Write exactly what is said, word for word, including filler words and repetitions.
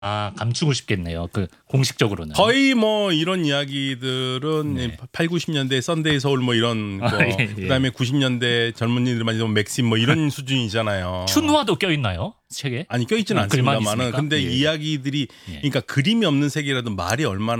아, 감추고 싶겠네요. 그 공식적으로는. 거의 뭐 이런 이야기들은 네. 팔, 구십 년대 썬데이 서울 뭐 이런 거, 아, 예, 예. 그다음에 구십 년대 젊은이들 많이 보면 맥심 뭐 이런 수준이잖아요. 춘화도 껴 있나요? 책에? 아니 껴있지는 아, 글만 않습니다만은 있습니까? 근데 예. 이야기들이 예. 그러니까 그림이 없는 세계라도 말이 얼마나